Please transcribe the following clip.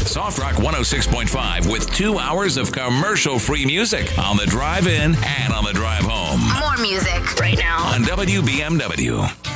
Soft Rock 106.5 with 2 hours of commercial-free music on the drive in and on the drive home. More music right now on WBMW.